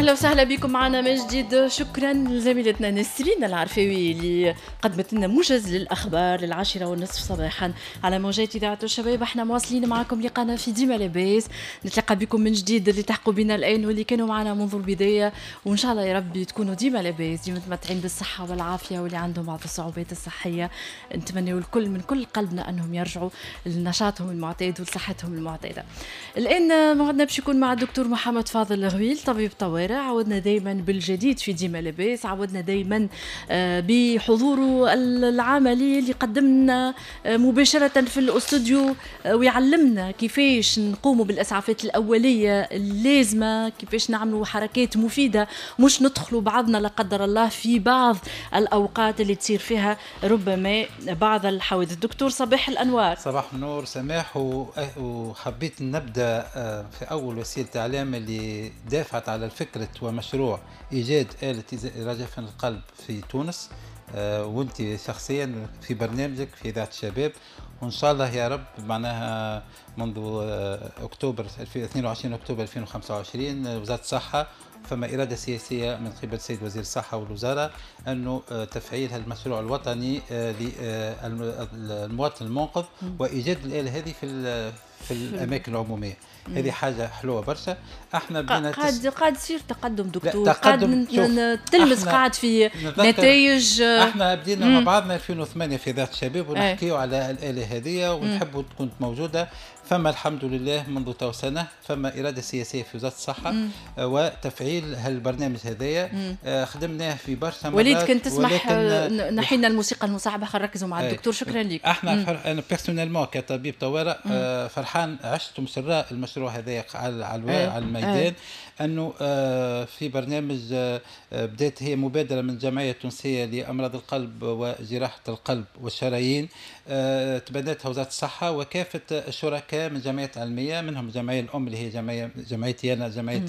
أهلا وسهلا بكم معنا من جديد. شكرا لزميلتنا نسرين العرفاوي اللي قدمت لنا موجز للأخبار لل10:30 صباحا على موجات إذاعة الشباب. احنا مواصلين معكم لقانا في ديما لاباس، نتلقى بكم من جديد اللي تحقوا بنا الآن واللي كانوا معنا منذ البداية، وإن شاء الله يا ربي تكونوا ديما لاباس، ديما متمتعين بالصحة والعافية، واللي عندهم بعض الصعوبات الصحية نتمنى الكل من كل قلبنا أنهم يرجعوا لنشاطهم المعتاد ولصحتهم المعتادة. الآن موعدنا باش يكون مع الدكتور محمد فاضل الغويل طبيب طوارئ. عودنا دايما بالجديد في ديما لاباس، عودنا دايما بحضوره العملي اللي قدمنا مباشرة في الاستوديو ويعلمنا كيفاش نقوموا بالإسعافات الأولية اللازمة، كيفاش نعملوا حركات مفيدة، مش ندخلوا بعضنا لا قدر الله في بعض الأوقات اللي تصير فيها ربما بعض الحوادث. دكتور صباح الأنوار. صباح النور سماح. وحبيت نبدأ في أول وسيلة إعلام اللي دافعت على الفكرة ومشروع إيجاد آلة رجفان القلب في تونس، وانت شخصيا في برنامجك في إذاعة الشباب، وإن شاء الله يا رب معناها منذ أكتوبر 22 أكتوبر 2025 وزارة الصحة فما إرادة سياسية من قبل السيد وزير الصحة والوزارة أنه تفعيل المشروع الوطني للمواطن المنقذ وإيجاد الآلة هذه في الأماكن العمومية. هذه حاجة حلوة برشا. احنا بدينا قاعد يصير تقدم دكتور، قاعد تلمس قاعد في نتائج. احنا بدينا مع بعضنا 2008 في ذات الشباب ونحكيوا على الآلة هذه ونحبوا تكون موجودة. فما الحمد لله منذ تو سنة فما إرادة سياسية في وزارة الصحة وتفعيل هالبرنامج هذايا. خدمناه في برشا مرات. وليد كنت تسمح نحينا الموسيقى المصاحبة، خلينا نركزوا مع الدكتور. شكرا لك. احنا أنا بيرسونيلمون كطبيب طوارئ فرحان عشت مسراء المشروع هذايا على الميدان. أنه في برنامج بدأت هي مبادرة من الجمعية التونسية لأمراض القلب وجراحة القلب والشرايين، تبنتها وزارة الصحة وكافة الشركاء من جمعيات علمية، منهم الجمعية الأم اللي هي جمعيتي أنا، جمعية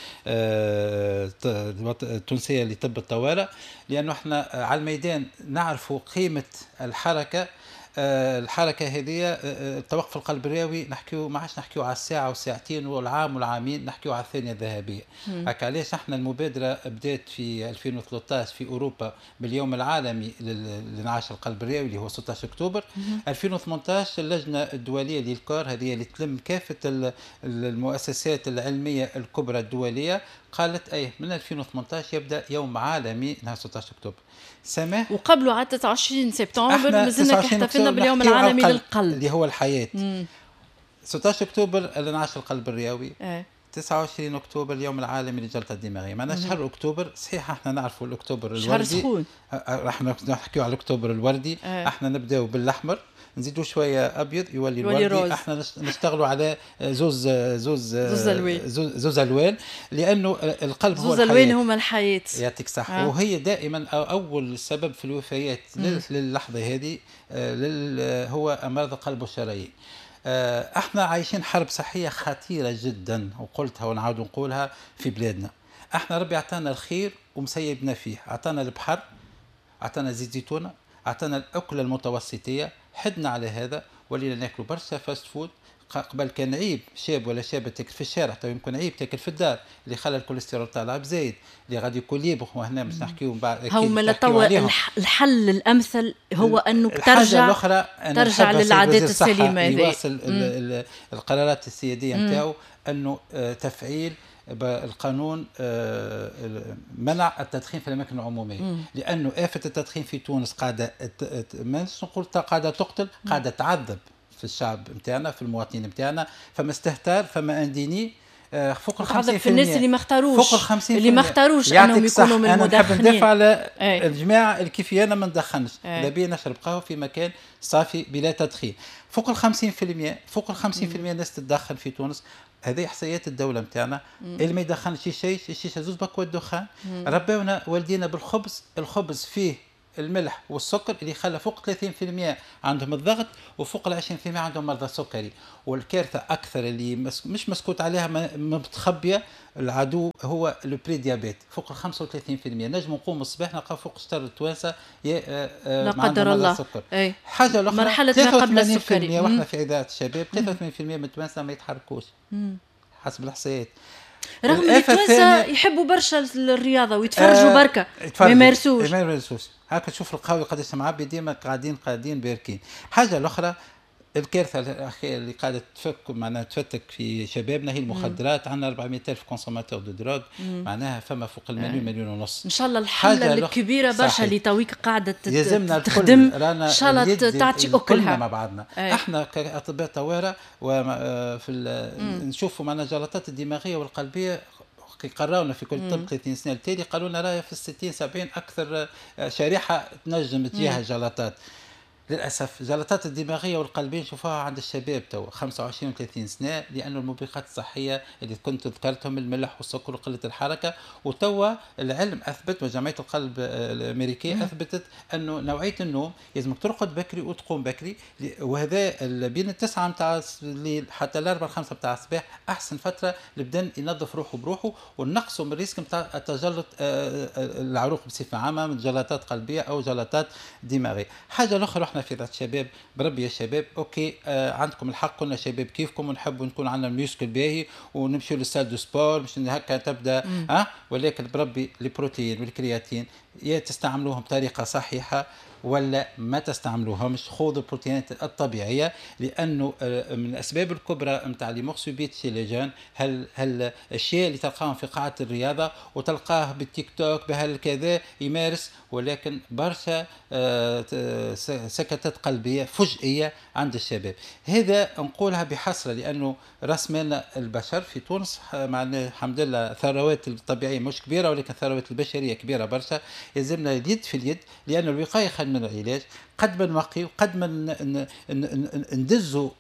التونسية لطب الطوارئ، لأنه احنا على الميدان نعرف قيمة الحركة. الحركة هذه التوقف القلب الرئوي نحكيو ما عادش نحكيو على الساعة والساعتين والعام والعامين، نحكيو على الثانية الذهبية. هكا علاش احنا المبادرة بدأت في 2013 في أوروبا باليوم العالمي لانعاش القلب الرئوي اللي هو 16 أكتوبر. 2018 اللجنة الدولية للكار هذه اللي تلم كافة المؤسسات العلمية الكبرى الدولية قالت من 2018 يبدأ يوم عالمي نهار 16 أكتوبر. سماح وقبله على 29 سبتمبر مازلنا احتفلنا باليوم العالمي للقلب اللي هو الحياة. 16 أكتوبر لانعاش القلب الرئوي. 29 أكتوبر اليوم العالمي للجلطة الدماغية. معنا شهر أكتوبر صحيح احنا نعرفوا الأكتوبر الوردي، شهر سخون، راح نحكيو على الأكتوبر الوردي. احنا نبداو بالأحمر نزيدوا شويه ابيض يولي الوردي. احنا نشتغلوا على زوز الوان لانه القلب هو زوز الوان هما الحياه. يعطيك صحه. وهي دائما اول سبب في الوفيات للحظه هذه هو امراض القلب والشرايين. احنا عايشين حرب صحيه خطيره جدا، وقلتها ونعاود نقولها في بلادنا. احنا ربي اعطانا الخير ومسيبنا فيه، اعطانا البحر، اعطانا زيت زيتونه، اعطانا الاكله المتوسطيه، حدنا على هذا ولينا ناكلوا برشا فاست فود. قبل كان عيب شاب ولا شابه تاكل في الشارع، تو يمكن عيب تاكل في الدار، اللي خلى الكوليسترول طالع بزايد، اللي غادي يكون يبخ. وهنا مش نحكيو بعد هما لتوا الحل الامثل هو انك ترجع للعادات السليمه هذه. يواصل القرارات السياديه نتاعو انه تفعيل القانون منع التدخين في الأماكن العمومية. لأنه آفة التدخين في تونس قاعدة ما نقول قاعدة تقتل، قاعدة تعذب في الشعب متاعنا، في المواطنين متاعنا. فما استهتار فما انديني فوق 50% في الناس اللي ما اختاروش، فوق 50% اللي ما اختاروش انهم يكونوا من المدخنين. انا نحب ندافع على الجماعه اللي كيف انا ما ندخنش، نبي نشرب قهوه في مكان صافي بلا تدخين. فوق 50% فوق 50% الناس تتدخن في تونس. هذه احصائيات الدوله نتاعنا. اللي ما يدخنش الشيشه زوز بكوات دخان. ربيونا والدينا بالخبز، الخبز فيه الملح والسكر اللي خلى فوق 30% عندهم الضغط وفوق 20% عندهم مرضى سكري. والكارثه اكثر اللي مش مسكوت عليها متخبيه، العدو هو البري ديابيت فوق 35%. نجم نقوم الصباح نلقى فوق شطر التوانسه لا قدر الله سكر. حاجه اخرى مرحله قبل السكري. واحنا في اذاعه الشباب 83% من التوانسه ما يتحركوش حسب الاحصائيات. رغم اللي التوانسه يحبوا برشا الرياضه ويتفرجوا بركه ما يمارسوش. هاكا تشوف القهوي قداش معبي ديما قاعدين باركين. حاجه الاخرى الكارثه الاخيره اللي قاعده تفتك في شبابنا هي المخدرات. عندنا 400,000 كونسوماتور دو دروغ، معناها فما فوق المليون مليون ونص. ان شاء الله الحمله الكبيره برشا اللي تويك قاعده تخدم ان شاء الله تعطي اكلها مع بعضنا. احنا كاطباء طوارئ وفي نشوفوا معنا الجلطات الدماغيه والقلبيه قراونا في كل طب 30 سنه التالي قالوا لنا راهي في 60 70 اكثر شريحه تنجم تجيها الجلطات. للاسف الجلطات الدماغيه والقلبيه نشوفوها عند الشباب تو 25 و 30 سنه، لانه الموبقات الصحيه اللي كنت ذكرتهم الملح والسكر وقله الحركه. وتوا العلم اثبت وجمعيه القلب الامريكيه اثبتت انه نوعيه النوم لازمك ترقد بكري وتقوم بكري، وهذا بين 9 متاع الليل حتى 4 5 متاع الصباح احسن فتره البدن ينظف روحه بروحه، ونقصوا من الريسك نتاع التجلط العروق بصفه عامه من جلطات قلبيه او جلطات دماغيه. حاجه اخرى احنا في ذات شباب بربي يا شباب اوكي عندكم الحق، كنا شباب كيفكم ونحبوا نكون عندنا الميوسكل باهي ونمشيو للسال دو سبور باش هكا تبدا ولكن بربي البروتين والكرياتين يا تستعملوهم بطريقه صحيحه ولا ما تستعملوهمش. خذوا البروتينات الطبيعيه، لانه من الاسباب الكبرى نتاع لي مورسوبيت شي لي جون هل الاشياء اللي تلقاهم في قاعه الرياضه وتلقاه بالتيك توك بهالكذا يمارس، ولكن برشا سكتات قلبيه فجئيه عند الشباب. هذا نقولها بحسره، لانه راس مالنا البشر في تونس معنا الحمد لله الثروات الطبيعيه مش كبيره، ولكن الثروات البشريه كبيره برشا. يلزمنا اليد في اليد، لأن الوقاية خير من العلاج. قد ما نوقي وقد ما ندزوا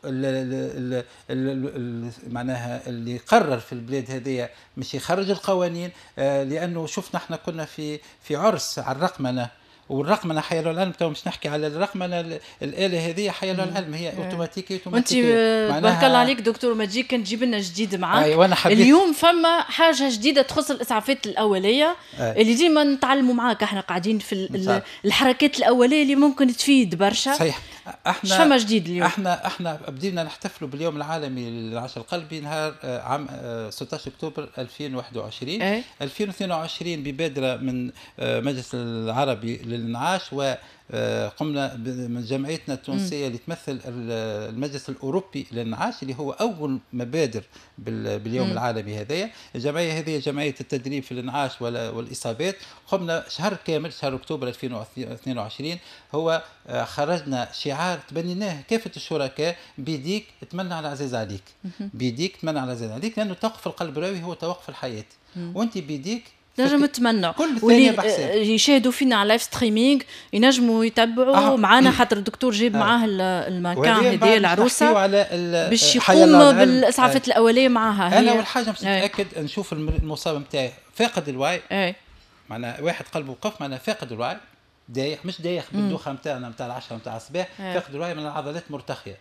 معناها اللي قرر في البلاد هذه مش يخرج القوانين، لأنه شفنا احنا كنا في عرس على الرقمنة، والرقمنه حيلوا العلم. تو مش نحكي على الرقمنه الآلة هذه حيلوا العلم هي اوتوماتيكيه. وانت بارك الله عليك دكتور مجيد كان تجيب لنا جديد معاك. اليوم فما حاجه جديده تخص الاسعافات الاوليه اللي ديما نتعلموا معاك احنا قاعدين في الحركات الاوليه اللي ممكن تفيد برشا. صحيح. احنا فما جديد اليوم. احنا بدينا نحتفلوا باليوم العالمي للعشر القلبي نهار عام 16 اكتوبر 2021. 2022 ببادره من مجلس العربي للانعاش، وقمنا من جمعيتنا التونسيه اللي تمثل المجلس الاوروبي للانعاش اللي هو اول مبادر باليوم العالمي هذايا. الجمعيه هذه جمعيه التدريب في الانعاش والاصابات. قمنا شهر كامل شهر اكتوبر 2022 هو خرجنا شعار تبنيناه كافه الشركاء: بيديك اتمنى على العزيز عليك. بيديك اتمنى على العزيز عليك، لانه توقف القلب الرئوي هو توقف الحياه، وانت بيديك نجم نتمنى. واللي يشاهدوا فينا على لايف ستريمينغ ينجموا يتبعوا معنا، خاطر الدكتور جاب معاه المكان هذه العروسه باش يقوم بالاسعافات الاوليه معها. انا اول حاجه باش نتاكد نشوف المصاب نتاعي فاقد الوعي، معناها واحد قلبه وقف، معناها فاقد الوعي، دايخ مش دايخ بالدوخه نتاعنا نتاع العشره نتاع الصباح، فاقد الوعي من العضلات مرتخيه،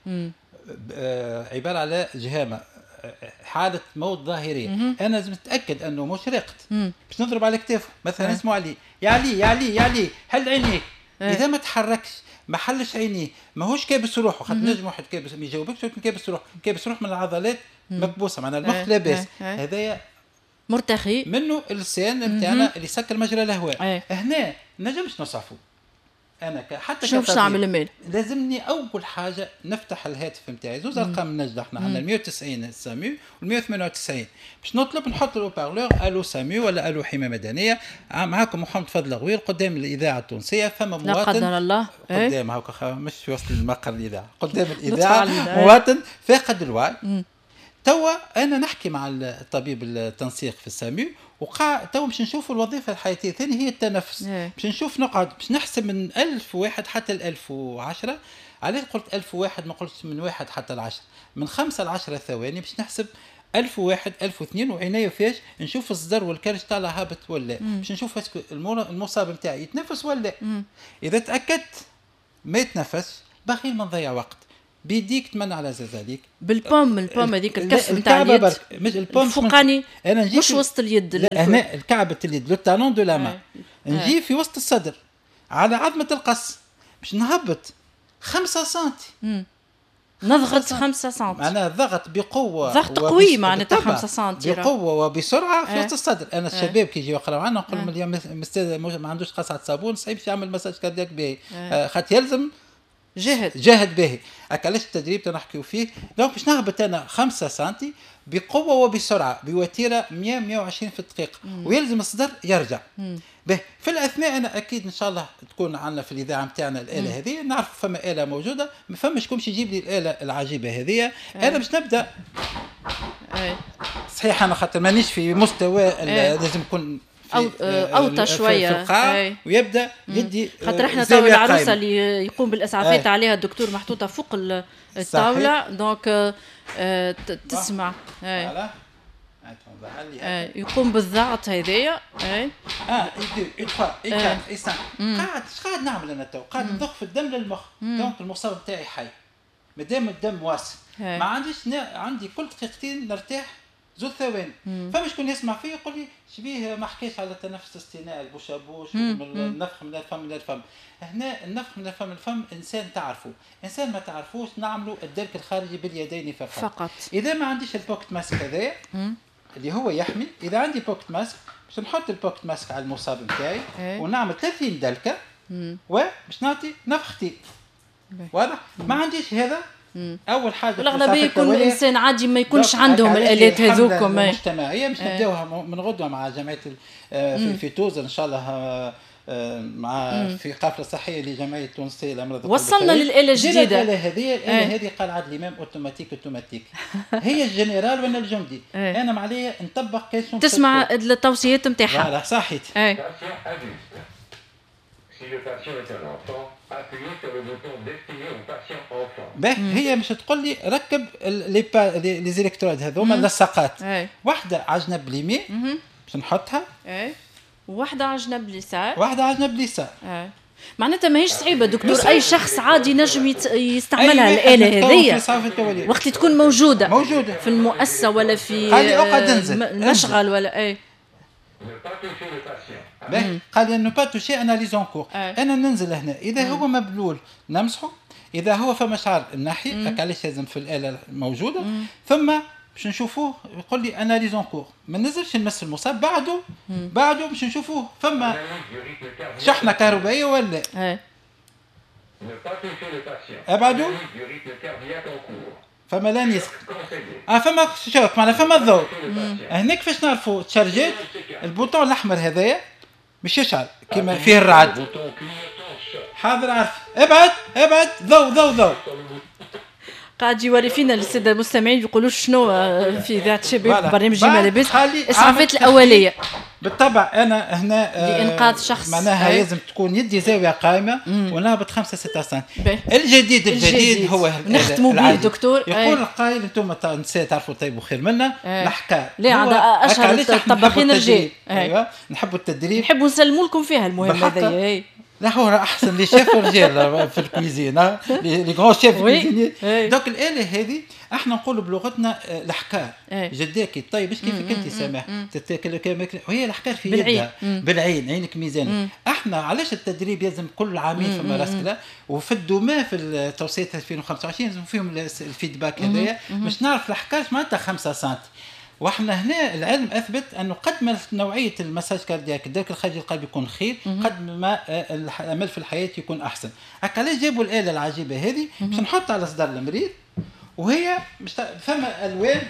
عباره على جهامه، حالة موت ظاهرية. أنا لازم أتأكد أنه مش رقت باش نضرب على كتافه مثلا اسمه علي يا علي يا علي يا علي هل عينيك. إذا ما تحركش ما حلش عينيه ماهوش كابس روحه، خاطر نجم واحد كابس ما يجاوبكش ولكن كابس روح من العضلات مكبوسة، معناها المخ لاباس، هذايا مرتخي منه اللسان نتاعنا اللي يسكر مجرى الهواء. هنا نجمش نصعفوا. انا حتى شوف نعمل الميل لازمني اول حاجه نفتح الهاتف نتاعي زوز ارقام نجد احنا عندنا 190 سامي و198 باش نطلب نحط لو بارلور الو سامي ولا الو حمايه مدنيه. معاكم محمد فضل غوير قدام الاذاعه التونسيه. فما مواطن لا قدر الله قدام هاكا مش في وسط المقر الاذاعه قدام الاذاعه مواطن فاقد الوعي. توا انا نحكي مع الطبيب التنسيق في السامي تو باش نشوفوا الوظيفه الحياتيه الثانيه هي التنفس. باش نشوف نقعد باش نحسب من 1001 حتى 1010. علاش قلت 1001 ما قلتش من 1 حتى 10؟ من 5 ل 10 ثواني باش نحسب 1001 1002 وعينيا فاش نشوف الصدر والكرش طالع هابط ولا باش نشوف اسكو المصاب نتاعي يتنفس ولا. اذا تاكدت ما يتنفس باقي ما نضيع وقت. بيديك تمنى على زازاليك البوم هذيك الكف نتاع اليد مش البوم الفوقاني، مش وسط اليد، هنا الكعبة اليد لو تالون دو لاما نجي في وسط الصدر على عظمة القص باش نهبط 5 سنتي نضغط 5 سم معناها ضغط بقوه، ضغط قوي معناتها 5 سم بقوه وبسرعه في وسط الصدر. انا الشباب كي يجيو يقراو عنا نقول لهم اليوم ما عندوش قصعه صابون صعيب يعمل مساج كاردياك باهي، خاطر يلزم جهد باهي. هكا علاش التدريب تنحكيو فيه. دونك باش نهبط انا 5 سم بقوه وبسرعه بوتيره 120 في الدقيقه، ويلزم الصدر يرجع. به في الاثناء انا اكيد ان شاء الله تكون عندنا في الاذاعه نتاعنا الاله هذه، نعرف فما اله موجوده، ما فماش كومش يجيب لي الاله العجيبه هذه. انا باش نبدا صحيح انا خاطر مانيش في مستوى لازم يكون اوطى شويه في القاع ويبدا يدي خاطر احنا تو العروسه اللي يقوم بالاسعافات عليها الدكتور محطوطه فوق الطاوله، دونك تسمع يقوم بالضغط هذايا. قاعد نعمل انا تو قاعد نضخ في الدم للمخ. دونك المصاب نتاعي حي مادام الدم واسع، ما عنديش عندي كل دقيقتين نرتاح زوج ثواني. فما شكون يسمع فيه يقول لي شبيه ما حكيش على التنفس الاصطناعي البوشابوش النفخ من الفم للفم. هنا النفخ من الفم للفم انسان تعرفه، انسان ما تعرفوش نعملوا الدرك الخارجي باليدين فقط. اذا ما عنديش البوكت ماسك هذايا اللي هو يحمي، اذا عندي بوكت ماسك باش نحط البوكت ماسك على المصاب نتاعي ونعمل 30 دلكه وباش نعطي نفختي. واضح؟ ما عنديش هذا. اول حاجه الاغلبيه يكون الانسان عادي ما يكونش عندهم الالات هذوكم المجتمعيه. باش نبداوها من غدوه مع جمعيه في توزر ان شاء الله، مع في قافله صحيه لجمعيه التونسيه للامراض. وصلنا للاله الجديده. الاله هذه قال عاد الامام اوتوماتيك هي الجنرال وانا الجندي. انا ما عليا نطبق كيش تسمع التوصيات نتاعها. فوالا صحيت. Si le patient est un enfant, appuyez sur le bouton destiné au patient enfant. هي مش تقول لي ركب لي زيلكترود هذوما لصقات، واحده على جنب اليمين باش نحطها، وواحده على جنب اليسار، واحده على جنب اليسار. معناتها ماهيش صعيبه دكتور، اي شخص عادي نجم يستعملها الاله هذيا وقت تكون موجوده في المؤسسه ولا في مشغل ولا قال انه با توشي اناليز اون كور. انا ننزل هنا اذا هو مبلول نمسحه، اذا هو فما شعر الناحيه هكا علاش لازم في الاله موجوده. ثم باش نشوفوه يقول لي اناليز اون كور، ما ننزلش نمس المصاب بعده باش نشوفوه فما شحنه كهربائيه ولا ابعدوا فما لا نسق فما شوك معنا فما الضوء هنا. كيفاش نعرفوا تشارجيت؟ البوطون الاحمر هذايا مش يشعل كما فيه الرعد. حاضر عارف. ابعد ضوء قاعد يوري فينا الساده المستمعين يقولوا شنو في اذاعه شباب برنامج جمال لاباس الاسعافات الاوليه. بالطبع انا هنا لانقاذ شخص معناها لازم تكون يدي زاويه قائمه ونهبط 5-6 سم. الجديد هو نختموا به دكتور. يقول القائل انتم نساء تعرفوا طيبوا خير منا الاحكام. لا عند اشهر الطباخين الرجال. ايوه نحبوا التدريب، نحبوا نسلموا لكم فيها المهمه هذه. لا هو احسن لي شيف رجال في الكويزين، لي غون شيف كويزيني. دونك الاله هذه احنا نقولوا بلغتنا الاحكار. جداكي طيب ايش كيفك انت سامح تتاكل كما وهي الاحكار في يدها بالعين، عينك ميزان. احنا علاش التدريب لازم كل عامين في مراسكله وفي الدوما في التوصيات 2025 لازم فيهم الفيدباك هذايا باش نعرف الاحكار معناتها 5 سم. واحنا هنا العلم اثبت انه قد ما نوعيه المساج كاردياك الدرك الخارجي القلب يكون خير، قد ما الامل في الحياه يكون احسن. هكا علاش جابوا الاله العجيبه هذه باش نحطها على صدر المريض وهي مش فما الوان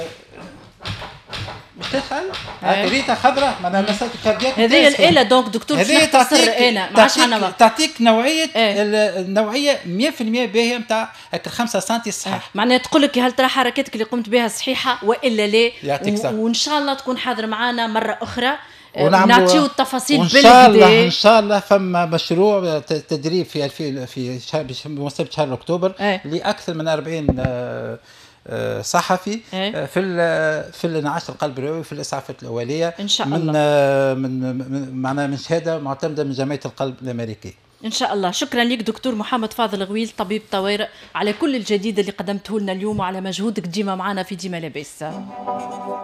مش تشعل ريتها خضراء معناها المساج كاردياك. هذه الاله دونك دكتور باش نختصر انا ما عادش عندنا وقت. تعطيك نوعيه النوعيه 100% باهيه نتاع هكا 5 سم الصحيح. معناها تقول لك هل ترى حركاتك اللي قمت بها صحيحه والا لا؟ وان شاء الله تكون حاضر معنا مره اخرى ونعطيو التفاصيل بالكدا. ان شاء الله فما مشروع تدريب في بمناسبه شهر اكتوبر لاكثر من 40 صحفي في الانعاش القلب الرئوي في الاسعافات الاوليه ان شاء الله من شهاده معتمده من جمعيه القلب الامريكيه ان شاء الله. شكرا لك دكتور محمد فاضل غويل طبيب طوارئ على كل الجديد اللي قدمته لنا اليوم وعلى مجهودك ديما معنا في ديما لاباس.